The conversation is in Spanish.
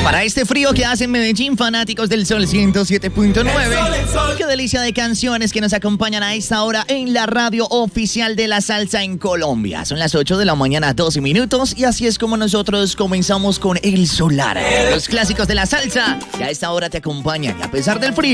Para este frío que hace en Medellín, fanáticos del Sol 107.9. Qué delicia de canciones que nos acompañan a esta hora en la radio oficial de la salsa en Colombia. Son las 8 de la mañana, 12 minutos, y así es como nosotros comenzamos con El Solar. Los clásicos de la salsa que a esta hora te acompañan, y a pesar del frío,